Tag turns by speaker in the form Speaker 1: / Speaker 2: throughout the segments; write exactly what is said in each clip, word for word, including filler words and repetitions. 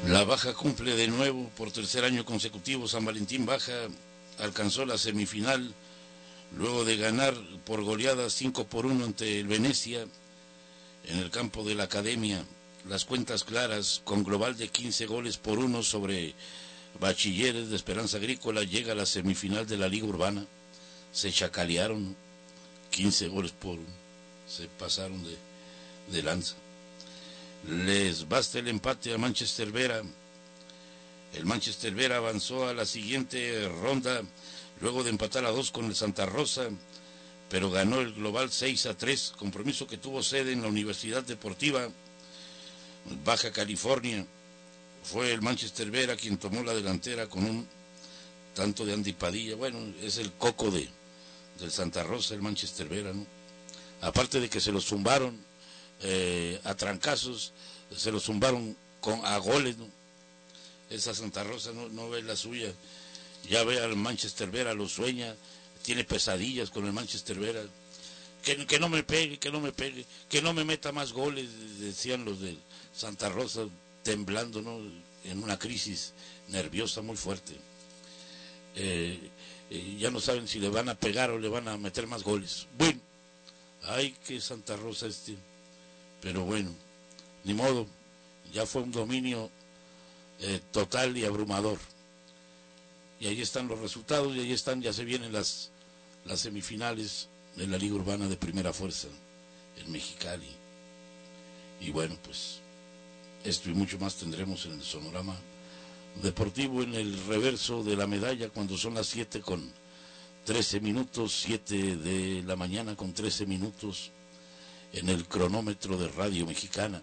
Speaker 1: La Baja cumple de nuevo por tercer año consecutivo. San Valentín Baja alcanzó la semifinal luego de ganar por goleada cinco por uno ante el Venecia en el campo de la Academia. Las cuentas claras, con global de quince goles por uno sobre Bachilleres de Esperanza Agrícola, llega a la semifinal de la Liga Urbana. Se chacalearon, quince goles por uno, se pasaron de, de lanza. Les basta el empate a Manchester Vera. El Manchester Vera avanzó a la siguiente ronda luego de empatar a dos con el Santa Rosa, pero ganó el global seis a tres, compromiso que tuvo sede en la Universidad Deportiva Baja California. Fue el Manchester Vera quien tomó la delantera con un tanto de Andy Padilla. Bueno, es el coco de del Santa Rosa, el Manchester Vera, ¿no? Aparte de que se los zumbaron eh, a trancazos, se los zumbaron con, a goles, ¿no? Esa Santa Rosa no, no ve la suya. Ya ve al Manchester Vera, lo sueña, tiene pesadillas con el Manchester Vera. Que, que no me pegue, que no me pegue, que no me meta más goles, decían los de Santa Rosa, temblando, ¿no? En una crisis nerviosa muy fuerte. Eh, eh, ya no saben si le van a pegar o le van a meter más goles. Bueno, ay, que Santa Rosa este. Pero bueno, ni modo, ya fue un dominio eh, total y abrumador. Y ahí están los resultados, y ahí están, ya se vienen las, las semifinales de la Liga Urbana de Primera Fuerza en Mexicali. Y bueno, pues esto y mucho más tendremos en el Sonorama Deportivo, en el reverso de la medalla, cuando son las siete con trece minutos, siete de la mañana con trece minutos, en el cronómetro de Radio Mexicana,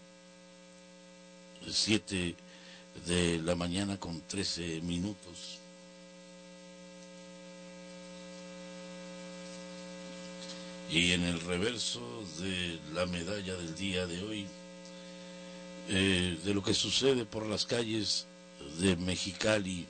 Speaker 1: siete de la mañana con trece minutos. Y en el reverso de la medalla del día de hoy, eh, de lo que sucede por las calles de Mexicali,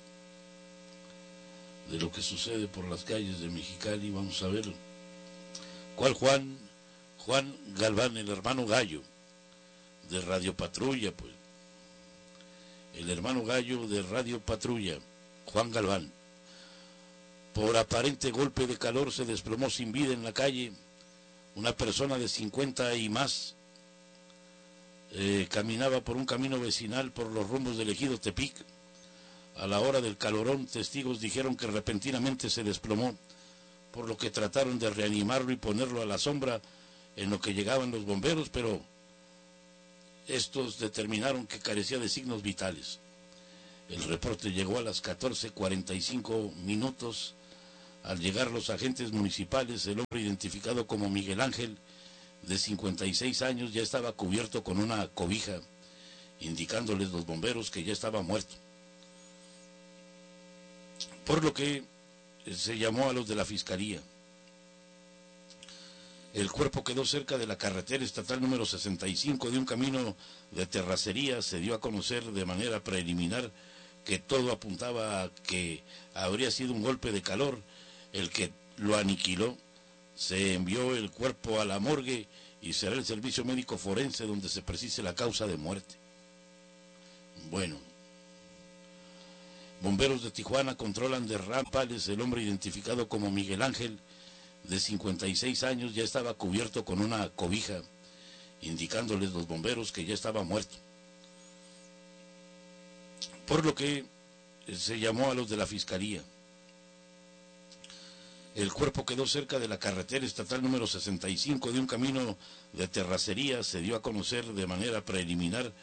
Speaker 1: de lo que sucede por las calles de Mexicali, vamos a ver. ¿Cuál Juan? Juan Galván, el hermano Gallo, de Radio Patrulla, pues. El hermano Gallo de Radio Patrulla, Juan Galván. Por aparente golpe de calor se desplomó sin vida en la calle una persona de cincuenta y más. Eh, caminaba por un camino vecinal por los rumbos del ejido Tepic. A la hora del calorón, testigos dijeron que repentinamente se desplomó, por lo que trataron de reanimarlo y ponerlo a la sombra en lo que llegaban los bomberos, pero estos determinaron que carecía de signos vitales. El reporte llegó a las catorce cuarenta y cinco minutos. Al llegar los agentes municipales, el hombre identificado como Miguel Ángel, de cincuenta y seis años, ya estaba cubierto con una cobija, indicándoles los bomberos que ya estaba muerto. Por lo que se llamó a los de la Fiscalía. El cuerpo quedó cerca de la carretera estatal número sesenta y cinco de un camino de terracería. Se dio a conocer de manera preliminar que todo apuntaba a que habría sido un golpe de calor el que lo aniquiló. Se envió el cuerpo a la morgue y será el servicio médico forense donde se precise la causa de muerte. Bueno, bomberos de Tijuana controlan derrames. El hombre identificado como Miguel Ángel, de cincuenta y seis años, ya estaba cubierto con una cobija, indicándoles los bomberos que ya estaba muerto. Por lo que se llamó a los de la Fiscalía. El cuerpo quedó cerca de la carretera estatal número sesenta y cinco de un camino de terracería. Se dio a conocer de manera preliminar